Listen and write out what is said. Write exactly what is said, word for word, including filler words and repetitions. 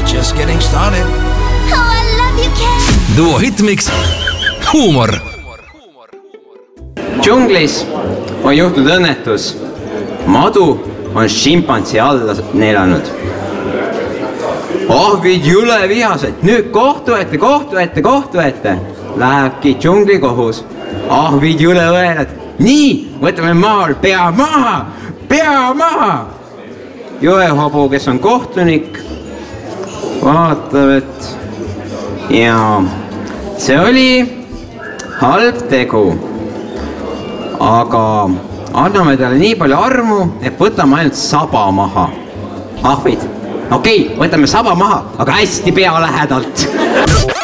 just getting started. Oh, I love you, Ken. Duo Hitmix huumor. Džunglis on juhtunud õnnetus. Madu on šimpansi alla neelanud. Ahvid jule vihased. Nüüd kohtu ette, kohtu ette, kohtu ette. Lähebki džungli kohus. Ahvid jule õelad. Nii, võtame maal pea maha, pea maha. Jõehobu, kes on kohtunik, vaatab, et ja see oli halb tegu. Aga anname talle nii palju armu, et võtame ainult saba maha. Ahvid, okei, võtame saba maha, aga hästi pea lähedalt.